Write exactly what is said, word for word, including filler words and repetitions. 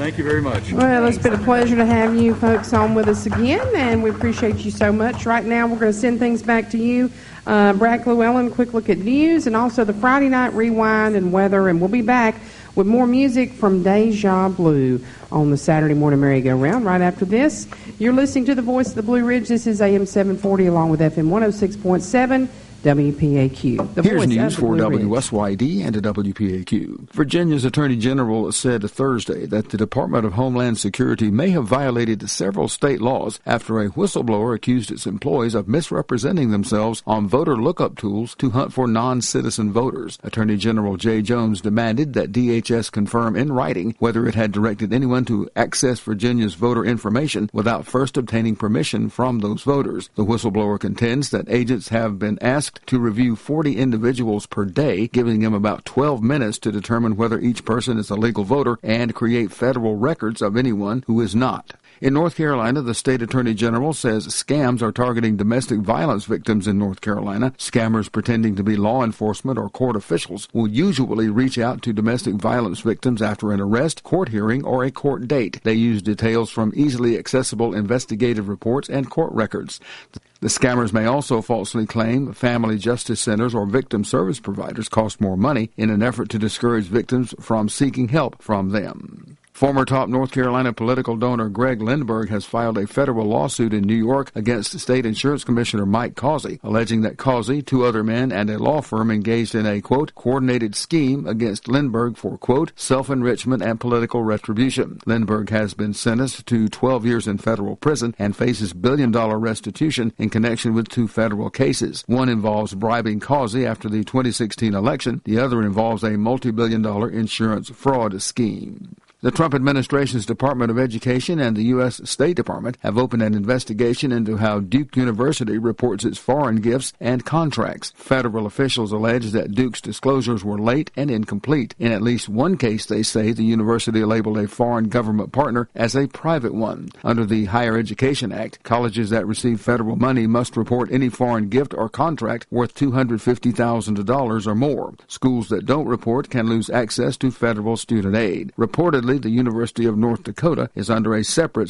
Thank you very much. Well, it's been a pleasure to have you folks on with us again, and we appreciate you so much. Right now, we're going to send things back to you. Uh, Brad Llewellyn, quick look at news, and also the Friday Night Rewind and weather, and we'll be back with more music from Deja Blue on the Saturday Morning Merry-Go-Round right after this. You're listening to the Voice of the Blue Ridge. This is A M seven forty along with F M one oh six point seven. W P A Q. The Here's news for W S Y D and W P A Q. Virginia's Attorney General said Thursday that the Department of Homeland Security may have violated several state laws after a whistleblower accused its employees of misrepresenting themselves on voter lookup tools to hunt for non-citizen voters. Attorney General Jay Jones demanded that D H S confirm in writing whether it had directed anyone to access Virginia's voter information without first obtaining permission from those voters. The whistleblower contends that agents have been asked to review forty individuals per day, giving them about twelve minutes to determine whether each person is a legal voter and create federal records of anyone who is not. In North Carolina, the state attorney general says scams are targeting domestic violence victims in North Carolina. Scammers pretending to be law enforcement or court officials will usually reach out to domestic violence victims after an arrest, court hearing, or a court date. They use details from easily accessible investigative reports and court records. The scammers may also falsely claim family justice centers or victim service providers cost more money in an effort to discourage victims from seeking help from them. Former top North Carolina political donor Greg Lindberg has filed a federal lawsuit in New York against State Insurance Commissioner Mike Causey, alleging that Causey, two other men, and a law firm engaged in a, quote, coordinated scheme against Lindberg for, quote, self-enrichment and political retribution. Lindberg has been sentenced to twelve years in federal prison and faces billion-dollar restitution in connection with two federal cases. One involves bribing Causey after the twenty sixteen election. The other involves a multi-billion dollar insurance fraud scheme. The Trump administration's Department of Education and the U S State Department have opened an investigation into how Duke University reports its foreign gifts and contracts. Federal officials allege that Duke's disclosures were late and incomplete. In at least one case, they say the university labeled a foreign government partner as a private one. Under the Higher Education Act, colleges that receive federal money must report any foreign gift or contract worth two hundred fifty thousand dollars or more. Schools that don't report can lose access to federal student aid. Reportedly, the University of North Dakota is under a separate